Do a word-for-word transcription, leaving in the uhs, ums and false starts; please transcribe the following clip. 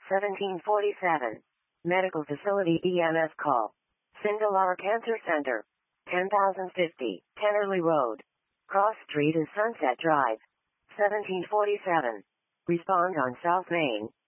seventeen forty-seven. Medical facility E M S call. Sindalar Cancer Center. ten thousand fifty, Tennerley Road. Cross Street and Sunset Drive. seventeen forty-seven. Respond on South Main.